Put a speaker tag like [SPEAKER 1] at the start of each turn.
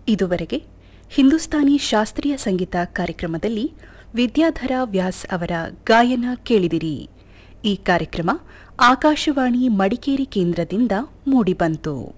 [SPEAKER 1] ಇದುವರೆಗೆ ಹಿಂದೂಸ್ತಾನಿ ಶಾಸ್ತ್ರೀಯ ಸಂಗೀತ ಕಾರ್ಯಕ್ರಮದಲ್ಲಿ ವಿದ್ಯಾಧರ ವ್ಯಾಸ್ ಅವರ ಗಾಯನ ಕೇಳಿದಿರಿ. ಈ ಕಾರ್ಯಕ್ರಮ ಆಕಾಶವಾಣಿ ಮಡಿಕೇರಿ ಕೇಂದ್ರದಿಂದ ಮೂಡಿಬಂತು.